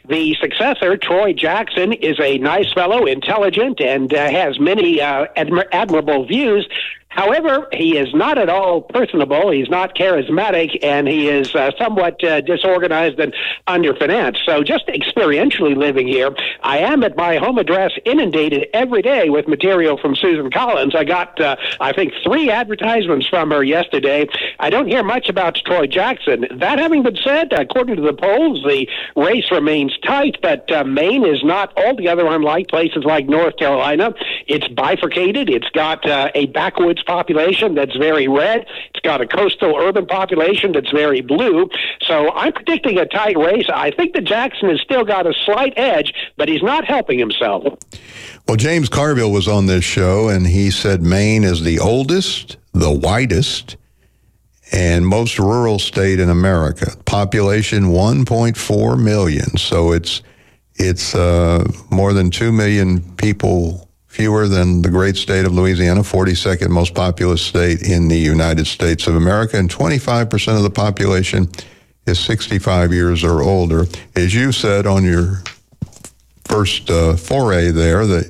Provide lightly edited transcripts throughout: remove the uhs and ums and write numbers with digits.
The successor, Troy Jackson, is a nice fellow, intelligent, and has many admirable views. However, he is not at all personable. He's not charismatic, and he is somewhat disorganized and underfinanced. So just experientially living here, I am at my home address inundated every day with material from Susan Collins. I got, I think, 3 advertisements from her yesterday. I don't hear much about Troy Jackson. That having been said, according to the polls, the race remains tight, but Maine is not altogether unlike places like North Carolina. It's bifurcated. It's got a backwoods population that's very red. It's got a coastal urban population that's very blue. So I'm predicting a tight race. I think that Jackson has still got a slight edge, but he's not helping himself. Well, James Carville was on this show, and he said Maine is the oldest, the whitest, and most rural state in America. Population 1.4 million. So it's more than 2 million people fewer than the great state of Louisiana, 42nd most populous state in the United States of America, and 25% of the population is 65 years or older. As you said on your first foray there, that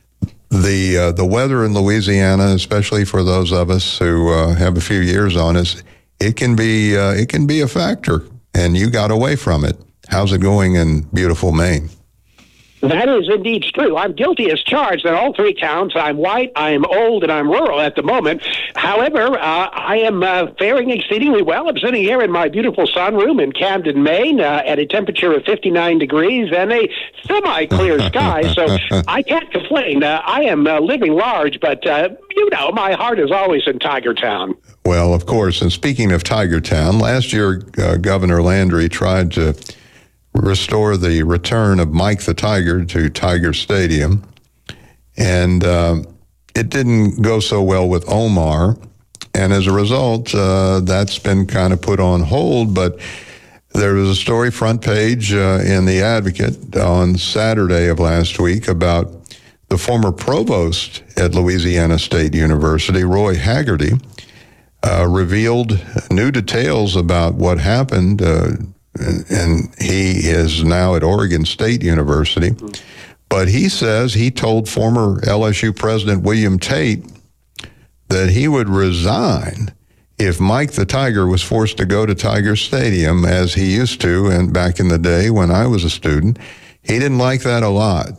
the weather in Louisiana, especially for those of us who have a few years on us, it can be a factor, and you got away from it. How's it going in beautiful Maine? That is indeed true. I'm guilty as charged on all 3 counts. I'm white, I'm old, and I'm rural at the moment. However, I am faring exceedingly well. I'm sitting here in my beautiful sunroom in Camden, Maine, at a temperature of 59 degrees and a semi-clear sky, so I can't complain. I am living large, but, my heart is always in Tiger Town. Well, of course, and speaking of Tiger Town, last year Governor Landry tried to restore the return of Mike the Tiger to Tiger Stadium. And it didn't go so well with Omar. And as a result, that's been kind of put on hold. But there was a story front page in The Advocate on Saturday of last week about the former provost at Louisiana State University, Roy Haggerty, revealed new details about what happened. And he is now at Oregon State University. But he says he told former LSU President William Tate that he would resign if Mike the Tiger was forced to go to Tiger Stadium, as he used to, and back in the day when I was a student. He didn't like that a lot.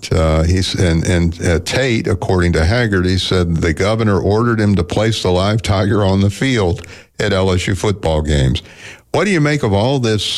Tate, according to Haggerty, said the governor ordered him to place the live tiger on the field at LSU football games. What do you make of all this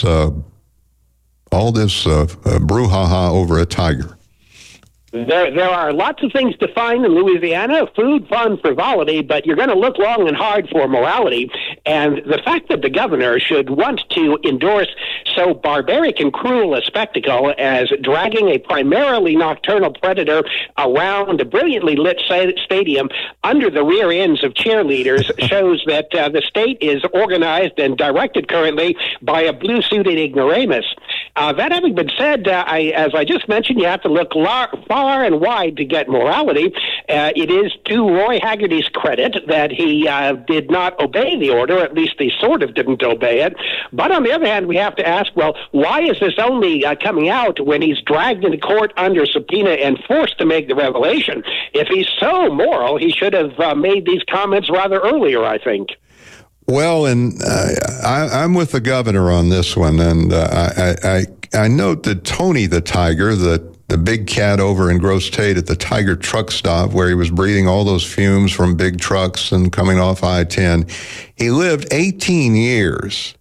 brouhaha over a tiger? There are lots of things to find in Louisiana: food, fun, frivolity, but you're going to look long and hard for morality. And the fact that the governor should want to endorse so barbaric and cruel a spectacle as dragging a primarily nocturnal predator around a brilliantly lit stadium under the rear ends of cheerleaders shows that the state is organized and directed currently by a blue-suited ignoramus. That having been said, as I just mentioned, you have to look far and wide to get morality. It is to Roy Haggerty's credit that he did not obey the order, at least he sort of didn't obey it. But on the other hand, we have to ask, well, why is this only coming out when he's dragged into court under subpoena and forced to make the revelation? If he's so moral, he should have made these comments rather earlier, I think. Well, and I'm with the governor on this one, and I note that Tony the Tiger, the big cat over in Gross Tate at the Tiger truck stop where he was breathing all those fumes from big trucks and coming off I-10, he lived 18 years,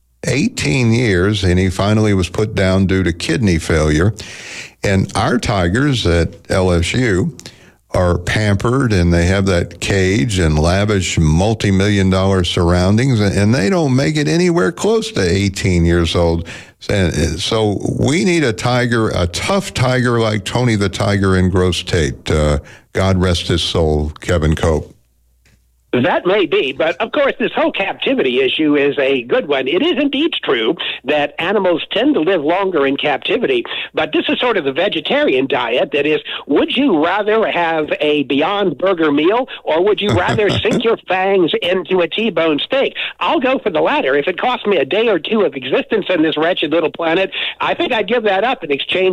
and he finally was put down due to kidney failure. And our Tigers at LSU are pampered, and they have that cage and lavish multi-million-dollar surroundings, and they don't make it anywhere close to 18 years old. And so we need a tiger, a tough tiger like Tony the Tiger in Gross Tate. God rest his soul, Kevin Cope. That may be, but of course this whole captivity issue is a good one. It is indeed true that animals tend to live longer in captivity, but this is sort of the vegetarian diet. That is, would you rather have a Beyond Burger meal, or would you rather sink your fangs into a T-bone steak? I'll go for the latter. If it costs me a day or two of existence on this wretched little planet, I think I'd give that up in exchange